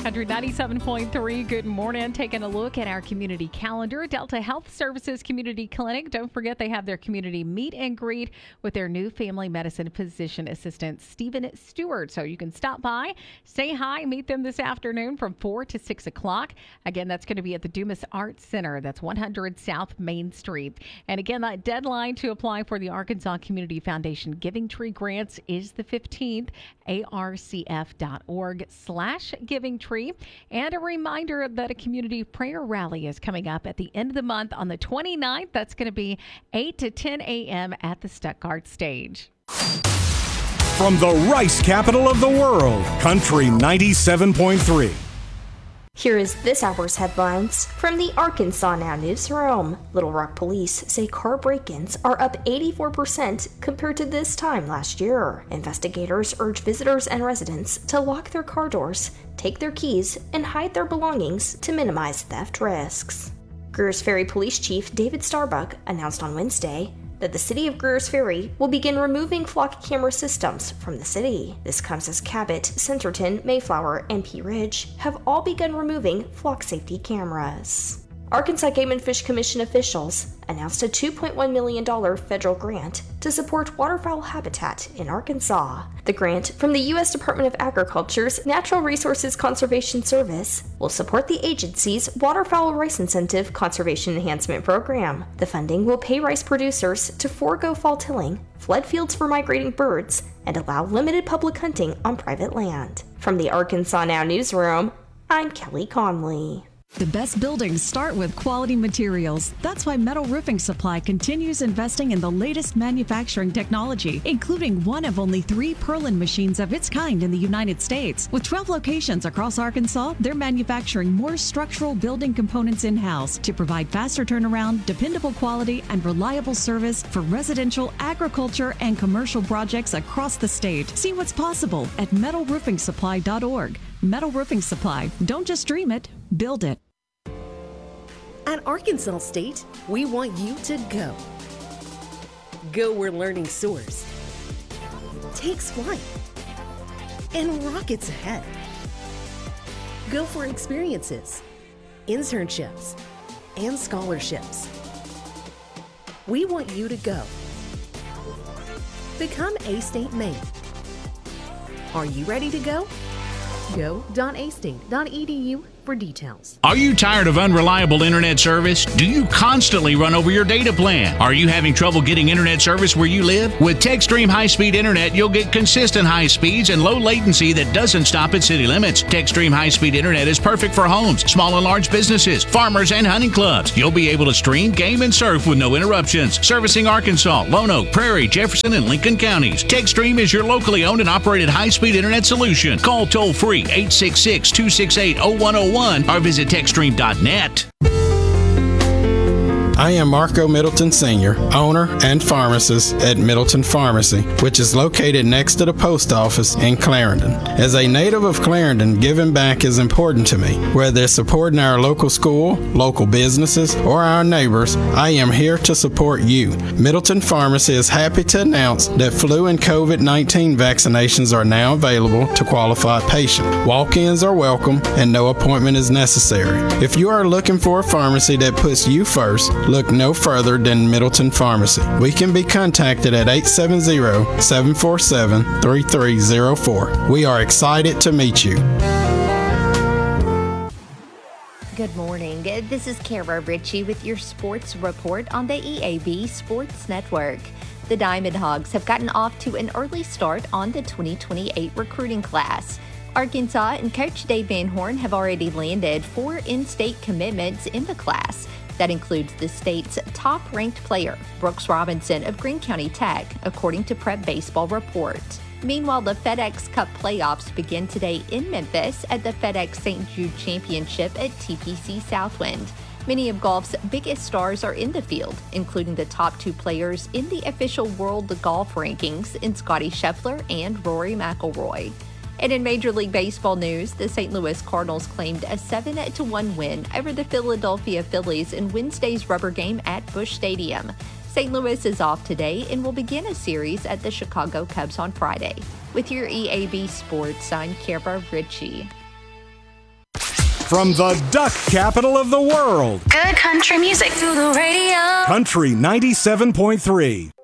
97.3. Good morning. Taking a look at our community calendar. Delta Health Services Community Clinic. Don't forget they have their community meet and greet with their new family medicine physician assistant, Stephen Stewart. So you can stop by, say hi, meet them this afternoon from 4 to 6 o'clock. Again, that's going to be at the Dumas Arts Center. That's 100 South Main Street. And again, that deadline to apply for the Arkansas Community Foundation Giving Tree Grants is the 15th. arcf.org/Giving Tree. And a reminder that a community prayer rally is coming up at the end of the month on the 29th. That's going to be 8 to 10 a.m. at the Stuttgart stage. From the rice capital of the world, Country 97.3. Here is this hour's headlines from the Arkansas Now newsroom. Little Rock police say car break-ins are up 84% compared to this time last year. Investigators urge visitors and residents to lock their car doors, take their keys, and hide their belongings to minimize theft risks. Greers Ferry Police Chief David Starbuck announced on Wednesday that the city of Greers Ferry will begin removing flock camera systems from the city. This comes as Cabot, Centerton, Mayflower, and Pea Ridge have all begun removing flock safety cameras. Arkansas Game and Fish Commission officials announced a $2.1 million federal grant to support waterfowl habitat in Arkansas. The grant from the U.S. Department of Agriculture's Natural Resources Conservation Service will support the agency's Waterfowl Rice Incentive Conservation Enhancement Program. The funding will pay rice producers to forego fall tilling, flood fields for migrating birds, and allow limited public hunting on private land. From the Arkansas Now newsroom, I'm Kelly Conley. The best buildings start with quality materials. That's why Metal Roofing Supply continues investing in the latest manufacturing technology, including one of only 3 Perlin machines of its kind in the United States. With 12 locations across Arkansas, they're manufacturing more structural building components in-house to provide faster turnaround, dependable quality, and reliable service for residential, agriculture, and commercial projects across the state. See what's possible at metalroofingsupply.org. Metal Roofing Supply. Don't just dream it, build it. At Arkansas State, we want you to go. Go where learning soars, takes flight, and rockets ahead. Go for experiences, internships, and scholarships. We want you to go. Become A-State Maine. Are you ready to go? Go.astate.edu for details. Are you tired of unreliable internet service? Do you constantly run over your data plan? Are you having trouble getting internet service where you live? With TechStream High-Speed Internet, you'll get consistent high speeds and low latency that doesn't stop at city limits. TechStream High-Speed Internet is perfect for homes, small and large businesses, farmers, and hunting clubs. You'll be able to stream, game, and surf with no interruptions. Servicing Arkansas, Lonoke, Prairie, Jefferson, and Lincoln counties. TechStream is your locally owned and operated high-speed internet solution. Call toll-free 866-268-0101 or visit techstream.net. I am Marco Middleton Sr., owner and pharmacist at Middleton Pharmacy, which is located next to the post office in Clarendon. As a native of Clarendon, giving back is important to me. Whether it's supporting our local school, local businesses, or our neighbors, I am here to support you. Middleton Pharmacy is happy to announce that flu and COVID-19 vaccinations are now available to qualified patients. Walk-ins are welcome and no appointment is necessary. If you are looking for a pharmacy that puts you first, look no further than Middleton Pharmacy. We can be contacted at 870-747-3304. We are excited to meet you. Good morning. This is Kara Ritchie with your sports report on the EAB Sports Network. The Diamond Hogs have gotten off to an early start on the 2028 recruiting class. Arkansas and Coach Dave Van Horn have already landed 4 in-state commitments in the class. That includes the state's top-ranked player, Brooks Robinson of Greene County Tech, according to Prep Baseball Report. Meanwhile, the FedEx Cup playoffs begin today in Memphis at the FedEx St. Jude Championship at TPC Southwind. Many of golf's biggest stars are in the field, including the top 2 players in the official World Golf Rankings in Scottie Scheffler and Rory McIlroy. And in Major League Baseball news, the St. Louis Cardinals claimed a 7-1 win over the Philadelphia Phillies in Wednesday's rubber game at Busch Stadium. St. Louis is off today and will begin a series at the Chicago Cubs on Friday. With your EAB Sports, I'm Kara Ritchie. From the duck capital of the world. Good country music through the radio. Country 97.3.